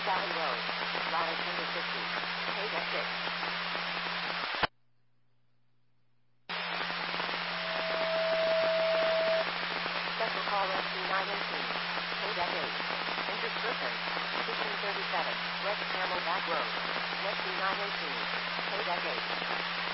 Bear Valley Road. Latitude is 50. Paid at 6. Special call SC918. Paid at 8. Injured person. 1537. West Camelback Road. SC918. Paid at 8.